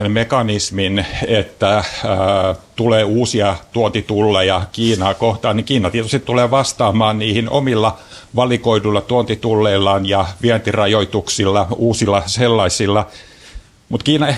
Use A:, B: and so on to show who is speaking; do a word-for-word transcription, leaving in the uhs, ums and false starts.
A: mekanismin, että äh, tulee uusia tuontitulleja Kiinaa kohtaan, niin Kiina tietysti tulee vastaamaan niihin omilla valikoiduilla tuontitulleillaan ja vientirajoituksilla, uusilla sellaisilla. Mutta Kiina